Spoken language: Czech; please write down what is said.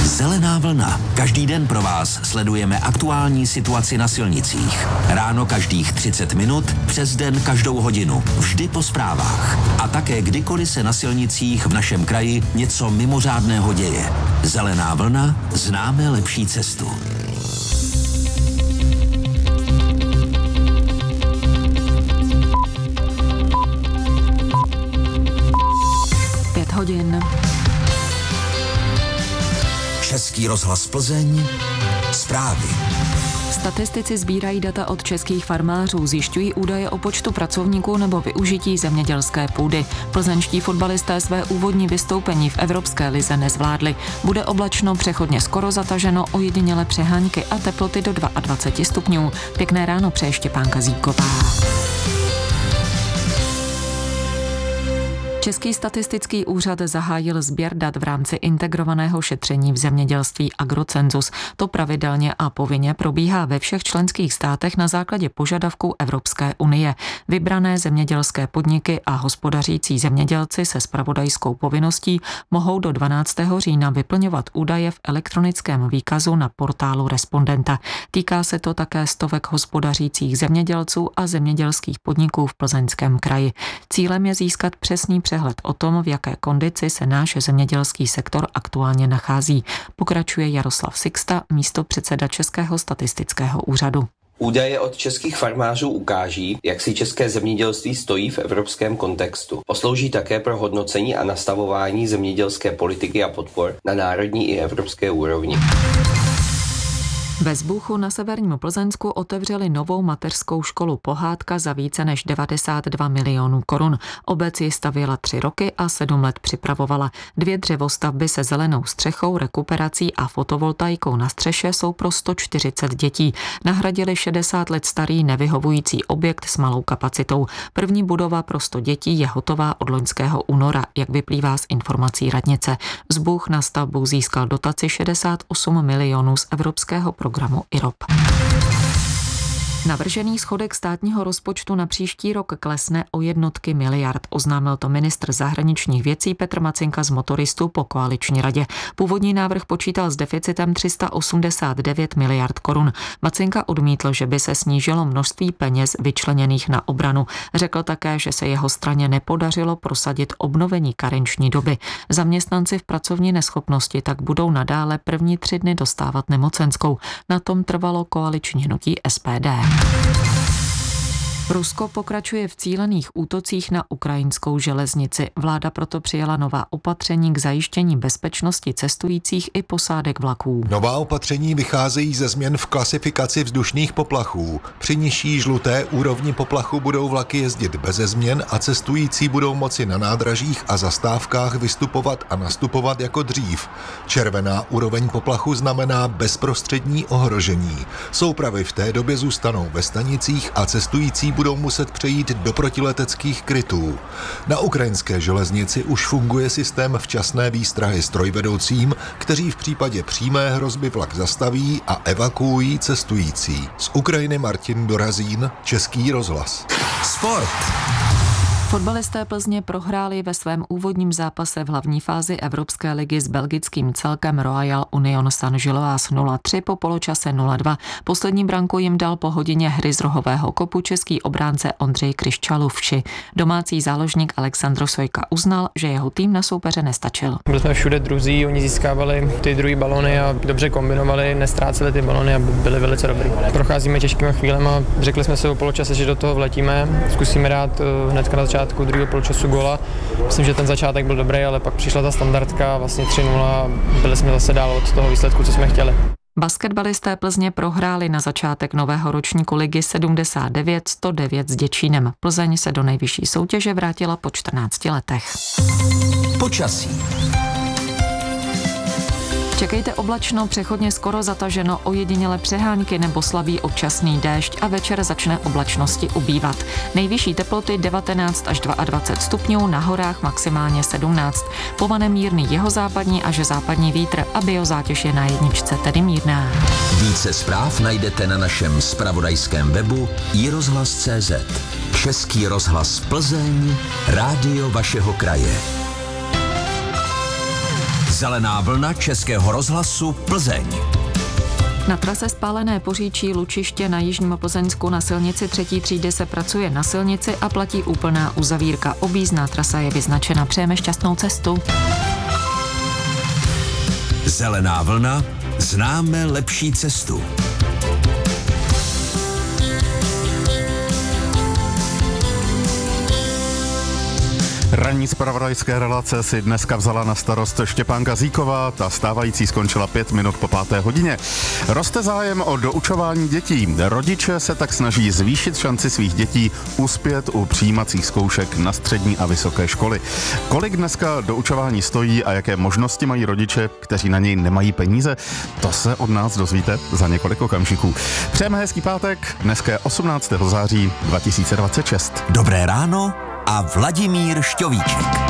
Zelená vlna. Každý den pro vás sledujeme aktuální situaci na silnicích. Ráno každých 30 minut, přes den každou hodinu. Vždy po zprávách. A také kdykoliv se na silnicích v našem kraji něco mimořádného děje. Zelená vlna. Známe lepší cestu. Hodin. Český rozhlas Plzeň. Zprávy. Statistici sbírají data od českých farmářů, zjišťují údaje o počtu pracovníků nebo využití zemědělské půdy. Plzeňští fotbalisté své úvodní vystoupení v Evropské lize nezvládli. Bude oblačno, přechodně skoro zataženo, ojediněle přehánky a teploty do 22 stupňů. Pěkné ráno přeje Štěpánka Zíková. Český statistický úřad zahájil sběr dat v rámci integrovaného šetření v zemědělství Agrocensus. To pravidelně a povinně probíhá ve všech členských státech na základě požadavků Evropské unie. Vybrané zemědělské podniky a hospodařící zemědělci se zpravodajskou povinností mohou do 12. října vyplňovat údaje v elektronickém výkazu na portálu Respondenta. Týká se to také stovek hospodařících zemědělců a zemědělských podniků v Plzeňském kraji. Cílem je získat přesný přehled o tom, v jaké kondici se náš zemědělský sektor aktuálně nachází. Pokračuje Jaroslav Sixta, místopředseda Českého statistického úřadu. Údaje od českých farmářů ukáží, jak si české zemědělství stojí v evropském kontextu. Poslouží také pro hodnocení a nastavování zemědělské politiky a podpor na národní i evropské úrovni. Ve Zbuchu na severním Plzeňsku otevřeli novou mateřskou školu Pohádka za více než 92 milionů korun. Obec ji stavěla 3 roky a 7 let připravovala. 2 dřevostavby se zelenou střechou, rekuperací a fotovoltaikou na střeše jsou pro 140 dětí. Nahradili 60 let starý nevyhovující objekt s malou kapacitou. První budova pro 100 dětí je hotová od loňského února, jak vyplývá z informací radnice. Zbuch na stavbu získal dotaci 68 milionů z evropského programu IROP. Navržený schodek státního rozpočtu na příští rok klesne o jednotky miliard, oznámil to ministr zahraničních věcí Petr Macinka z Motoristů po koaliční radě. Původní návrh počítal s deficitem 389 miliard korun. Macinka odmítl, že by se snížilo množství peněz vyčleněných na obranu. Řekl také, že se jeho straně nepodařilo prosadit obnovení karenční doby. Zaměstnanci v pracovní neschopnosti tak budou nadále první 3 dny dostávat nemocenskou. Na tom trvalo koaliční hnutí SPD. Rusko pokračuje v cílených útocích na ukrajinskou železnici. Vláda proto přijala nová opatření k zajištění bezpečnosti cestujících i posádek vlaků. Nová opatření vycházejí ze změn v klasifikaci vzdušných poplachů. Při nižší žluté úrovni poplachu budou vlaky jezdit beze změn a cestující budou moci na nádražích a zastávkách vystupovat a nastupovat jako dřív. Červená úroveň poplachu znamená bezprostřední ohrožení. Soupravy v té době zůstanou ve stanicích a cestující budou muset přejít do protileteckých krytů. Na ukrajinské železnici už funguje systém včasné výstrahy strojvedoucím, kteří v případě přímé hrozby vlak zastaví a evakuují cestující. Z Ukrajiny Martin Dorazín, Český rozhlas. Sport. Fotbalisté Plzně prohráli ve svém úvodním zápase v hlavní fázi Evropské ligy s belgickým celkem Royal Union Saint-Gilloise 0-3 po poločase 0-2. Poslední branku jim dal po hodině hry z rohového kopu český obránce Ondřej Kryščalůvši. Domácí záložník Alexandr Sojka uznal, že jeho tým na soupeře nestačil. Byli jsme všude druzí, oni získávali ty druhý balony a dobře kombinovali, nestráceli ty balony a byli velice dobrý. Procházíme těžkými chvílemi a řekli jsme si o poločase, že do toho vletíme, zkusíme dát hnedka na začátku druhého poločasu góla. Myslím, že ten začátek byl dobrý, ale pak přišla ta standardka, vlastně 3-0 a byli jsme zase dál od toho výsledku, co jsme chtěli. Basketbalisté Plzně prohráli na začátek nového ročníku ligy 79-109 s Děčínem. Plzeň se do nejvyšší soutěže vrátila po 14 letech. Počasí. Čekejte oblačno, přechodně skoro zataženo, ojediněle přehánky nebo slabý občasný déšť a večer začne oblačnosti ubývat. Nejvyšší teploty 19 až 22 stupňů, na horách maximálně 17. Povane mírný jihozápadní až západní vítr a biozátěž je na 1, tedy mírná. Více zpráv najdete na našem zpravodajském webu iRozhlas.cz. Český rozhlas Plzeň, rádio vašeho kraje. Zelená vlna Českého rozhlasu Plzeň. Na trase Spálené Poříčí Lučiště na jižním Plzeňsku na silnici 3. třídy se pracuje na silnici a platí úplná uzavírka. Objízdná trasa je vyznačena. Přejeme šťastnou cestu. Zelená vlna, známe lepší cestu. Ranní zpravodajské relace si dneska vzala na starost Štěpánka Zíková, ta stávající skončila 5 minut po 5. hodině. Roste zájem o doučování dětí. Rodiče se tak snaží zvýšit šanci svých dětí uspět u přijímacích zkoušek na střední a vysoké školy. Kolik dneska doučování stojí a jaké možnosti mají rodiče, kteří na něj nemají peníze, to se od nás dozvíte za několik okamžiků. Přejeme hezký pátek, dneska je 18. září 2026. Dobré ráno a Vladimír Šťovíček.